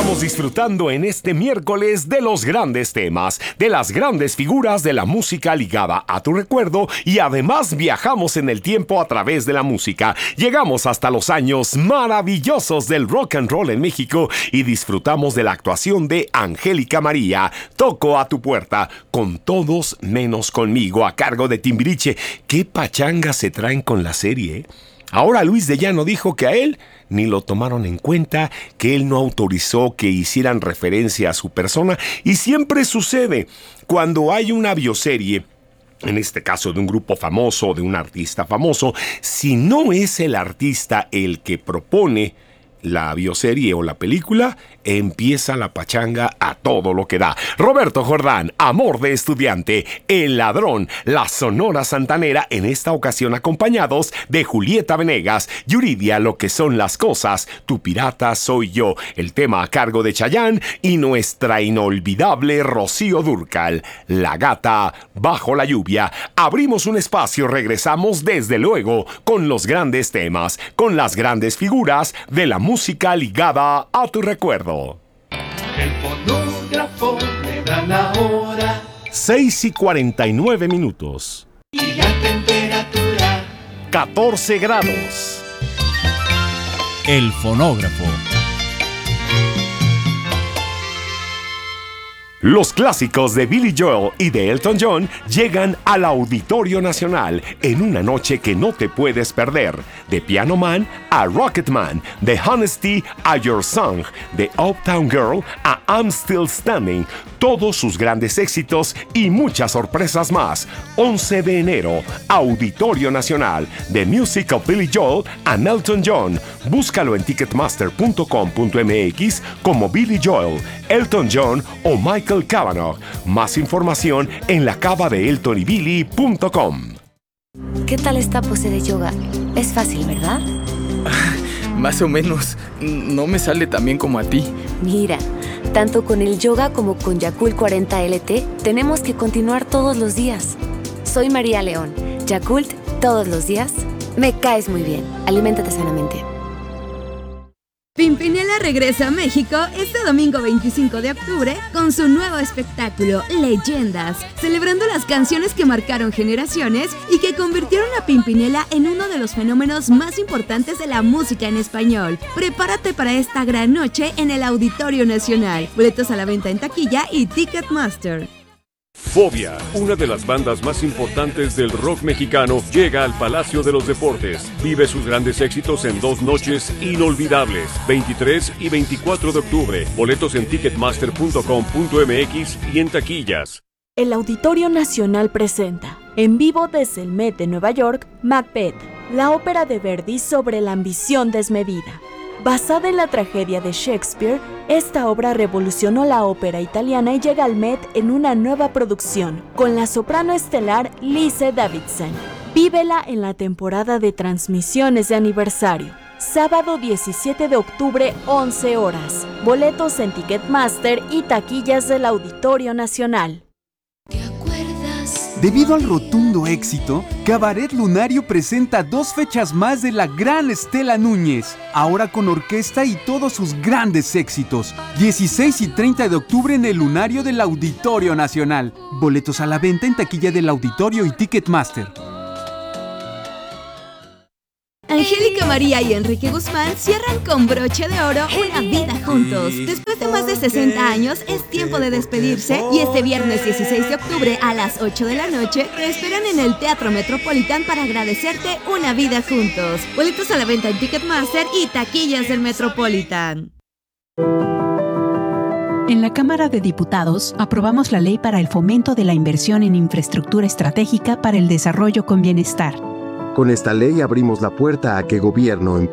Estamos disfrutando en este miércoles de los grandes temas, de las grandes figuras de la música ligada a tu recuerdo, y además viajamos en el tiempo a través de la música. Llegamos hasta los años maravillosos del rock and roll en México y disfrutamos de la actuación de Angélica María. Toco a tu puerta, con todos menos conmigo, a cargo de Timbiriche. ¿Qué pachanga se traen con la serie, eh? Ahora Luis de Llano dijo que a él ni lo tomaron en cuenta, que él no autorizó que hicieran referencia a su persona, y siempre sucede cuando hay una bioserie, en este caso de un grupo famoso, de un artista famoso, si no es el artista el que propone la bioserie o la película, empieza la pachanga a todo lo que da. Roberto Jordán, Amor de Estudiante, El Ladrón, La Sonora Santanera, en esta ocasión acompañados de Julieta Venegas, Yuridia, Lo que son las cosas, Tu pirata soy yo, el tema a cargo de Chayanne, y nuestra inolvidable Rocío Dúrcal, La gata bajo la lluvia. Abrimos un espacio, regresamos desde luego con los grandes temas, con las grandes figuras de la música ligada a tu recuerdo. El fonógrafo le da la hora. 6:49. Y la temperatura 14 grados. El fonógrafo. Los clásicos de Billy Joel y de Elton John llegan al Auditorio Nacional en una noche que no te puedes perder. De Piano Man a Rocket Man, de Honesty a Your Song, de Uptown Girl a I'm Still Standing, todos sus grandes éxitos y muchas sorpresas más. 11 de enero, Auditorio Nacional, The Music of Billy Joel and Elton John. Búscalo en ticketmaster.com.mx como Billy Joel, Elton John o Michael Cavanaugh. Más información en lacavadeeltonybilly.com. ¿Qué tal esta pose de yoga? Es fácil, ¿verdad? Más o menos. No me sale tan bien como a ti. Mira, tanto con el yoga como con Yakult 40 LT, tenemos que continuar todos los días. Soy María León. Yakult, todos los días. Me caes muy bien. Aliméntate sanamente. Pimpinela regresa a México este domingo 25 de octubre con su nuevo espectáculo, Leyendas, celebrando las canciones que marcaron generaciones y que convirtieron a Pimpinela en uno de los fenómenos más importantes de la música en español. Prepárate para esta gran noche en el Auditorio Nacional. Boletos a la venta en taquilla y Ticketmaster. Fobia, una de las bandas más importantes del rock mexicano, llega al Palacio de los Deportes. Vive sus grandes éxitos en 2 noches inolvidables, 23 y 24 de octubre. Boletos en ticketmaster.com.mx y en taquillas. El Auditorio Nacional presenta, en vivo desde el Met de Nueva York, Macbeth, la ópera de Verdi sobre la ambición desmedida. Basada en la tragedia de Shakespeare, esta obra revolucionó la ópera italiana y llega al Met en una nueva producción, con la soprano estelar Lise Davidson. Vívela en la temporada de transmisiones de aniversario. Sábado 17 de octubre, 11 horas. Boletos en Ticketmaster y taquillas del Auditorio Nacional. Debido al rotundo éxito, Cabaret Lunario presenta 2 fechas más de la gran Estela Núñez, ahora con orquesta y todos sus grandes éxitos. 16 y 30 de octubre en el Lunario del Auditorio Nacional. Boletos a la venta en taquilla del Auditorio y Ticketmaster. Angélica María y Enrique Guzmán cierran con broche de oro una vida juntos. Después de más de 60 años, es tiempo de despedirse y este viernes 16 de octubre a las 8 de la noche te esperan en el Teatro Metropolitan para agradecerte una vida juntos. Boletos a la venta en Ticketmaster y taquillas del Metropolitan. En la Cámara de Diputados aprobamos la Ley para el Fomento de la Inversión en Infraestructura Estratégica para el Desarrollo con Bienestar. Con esta ley abrimos la puerta a que gobierno,